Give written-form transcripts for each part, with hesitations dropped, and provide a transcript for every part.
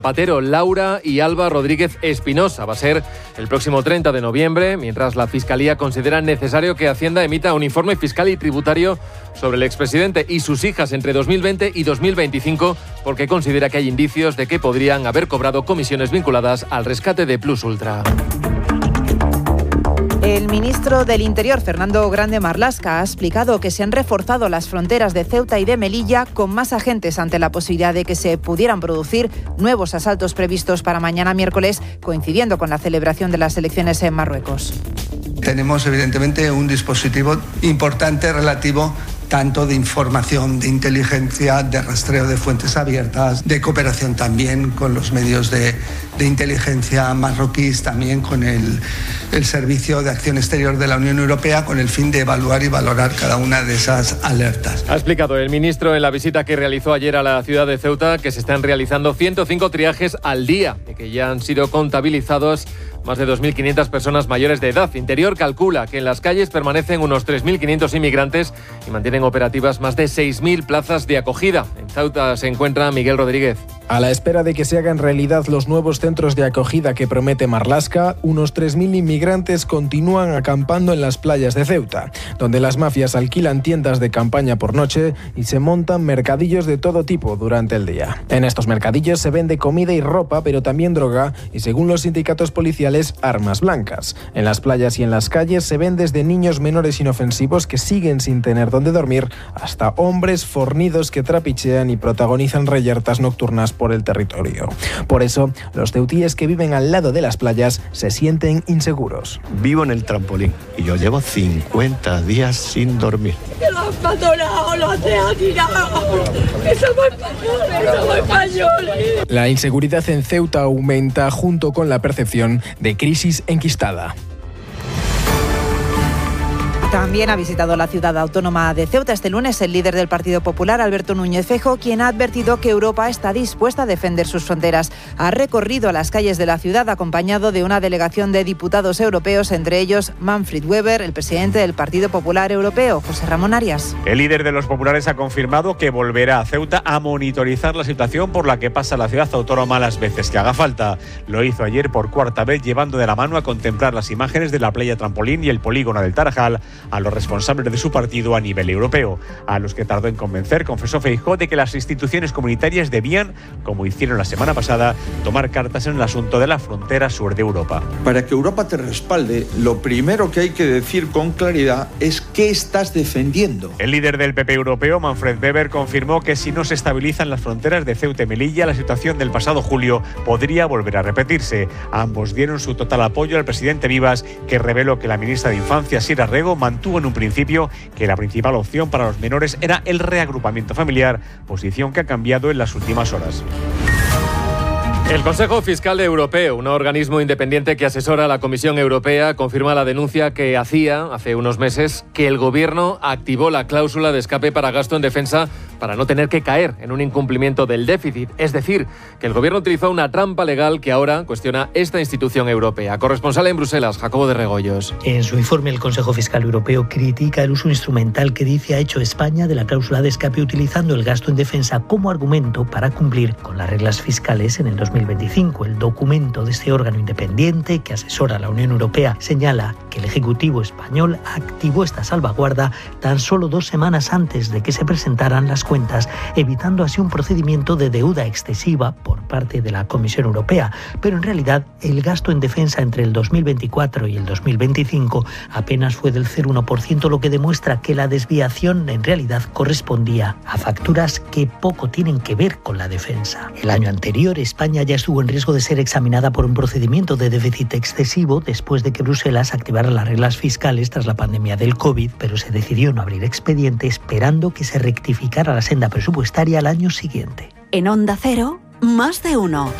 Patero, Laura y Alba Rodríguez Espinosa. Va a ser el próximo 30 de noviembre, mientras la Fiscalía considera necesario que Hacienda emita un informe fiscal y tributario sobre el expresidente y sus hijas entre 2020 y 2025, porque considera que hay indicios de que podrían haber cobrado comisiones vinculadas al rescate de Plus Ultra. El ministro del Interior, Fernando Grande Marlaska, ha explicado que se han reforzado las fronteras de Ceuta y de Melilla con más agentes ante la posibilidad de que se pudieran producir nuevos asaltos previstos para mañana miércoles, coincidiendo con la celebración de las elecciones en Marruecos. Tenemos evidentemente un dispositivo importante relativo tanto de información, de inteligencia, de rastreo de fuentes abiertas, de cooperación también con los medios de inteligencia marroquíes, también con el Servicio de Acción Exterior de la Unión Europea, con el fin de evaluar y valorar cada una de esas alertas. Ha explicado el ministro en la visita que realizó ayer a la ciudad de Ceuta que se están realizando 105 triajes al día y que ya han sido contabilizados más de 2.500 personas mayores de edad. Interior calcula que en las calles permanecen unos 3.500 inmigrantes y mantienen operativas más de 6.000 plazas de acogida. En Ceuta se encuentra Miguel Rodríguez. A la espera de que se hagan realidad los nuevos centros de acogida que promete Marlaska, unos 3.000 inmigrantes continúan acampando en las playas de Ceuta, donde las mafias alquilan tiendas de campaña por noche y se montan mercadillos de todo tipo durante el día. En estos mercadillos se vende comida y ropa, pero también droga y, según los sindicatos policiales, armas blancas. En las playas y en las calles se ven desde niños menores inofensivos que siguen sin tener dónde dormir hasta hombres fornidos que trapichean y protagonizan reyertas nocturnas por el territorio. Por eso, los ceutíes que viven al lado de las playas se sienten inseguros. Vivo en el trampolín y yo llevo 50 días sin dormir. Que lo han patonado, lo han tirado. Que somos españoles. La inseguridad en Ceuta aumenta junto con la percepción de crisis enquistada. También ha visitado la ciudad autónoma de Ceuta este lunes el líder del Partido Popular, Alberto Núñez Feijóo, quien ha advertido que Europa está dispuesta a defender sus fronteras. Ha recorrido las calles de la ciudad acompañado de una delegación de diputados europeos, entre ellos Manfred Weber, el presidente del Partido Popular Europeo, José Ramón Arias. El líder de los populares ha confirmado que volverá a Ceuta a monitorizar la situación por la que pasa la ciudad autónoma las veces que haga falta. Lo hizo ayer por cuarta vez, llevando de la mano a contemplar las imágenes de la playa Trampolín y el polígono del Tarajal a los responsables de su partido a nivel europeo, a los que tardó en convencer, confesó Feijóo, de que las instituciones comunitarias debían, como hicieron la semana pasada, tomar cartas en el asunto de la frontera sur de Europa. Para que Europa te respalde, lo primero que hay que decir con claridad es qué estás defendiendo. El líder del PP europeo, Manfred Weber, confirmó que si no se estabilizan las fronteras de Ceuta y Melilla, la situación del pasado julio podría volver a repetirse. Ambos dieron su total apoyo al presidente Vivas, que reveló que la ministra de Infancia, Sira Rego, mantuvo en un principio que la principal opción para los menores era el reagrupamiento familiar, posición que ha cambiado en las últimas horas. El Consejo Fiscal Europeo, un organismo independiente que asesora a la Comisión Europea, confirma la denuncia que hacía hace unos meses que el Gobierno activó la cláusula de escape para gasto en defensa para no tener que caer en un incumplimiento del déficit. Es decir, que el Gobierno utilizó una trampa legal que ahora cuestiona esta institución europea. Corresponsal en Bruselas, Jacobo de Regoyos. En su informe, el Consejo Fiscal Europeo critica el uso instrumental que dice ha hecho España de la cláusula de escape utilizando el gasto en defensa como argumento para cumplir con las reglas fiscales en el 2025. El documento de este órgano independiente que asesora a la Unión Europea señala que el Ejecutivo español activó esta salvaguarda tan solo 2 semanas antes de que se presentaran las cuentas, evitando así un procedimiento de deuda excesiva por parte de la Comisión Europea. Pero en realidad el gasto en defensa entre el 2024 y el 2025 apenas fue del 0,1%, lo que demuestra que la desviación en realidad correspondía a facturas que poco tienen que ver con la defensa. El año anterior España ya estuvo en riesgo de ser examinada por un procedimiento de déficit excesivo después de que Bruselas activara las reglas fiscales tras la pandemia del COVID, pero se decidió no abrir expediente esperando que se rectificara la senda presupuestaria al año siguiente. En Onda Cero, más de uno.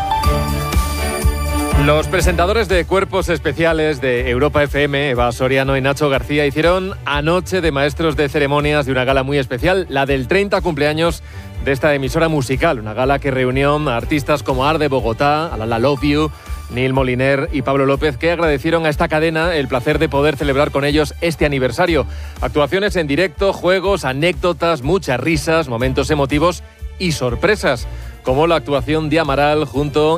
Los presentadores de Cuerpos Especiales de Europa FM, Eva Soriano y Nacho García, hicieron anoche de maestros de ceremonias de una gala muy especial, la del 30 cumpleaños de esta emisora musical, una gala que reunió a artistas como Ar de Bogotá, Alala Love You, Neil Moliner y Pablo López, que agradecieron a esta cadena el placer de poder celebrar con ellos este aniversario. Actuaciones en directo, juegos, anécdotas, muchas risas, momentos emotivos y sorpresas, como la actuación de Amaral junto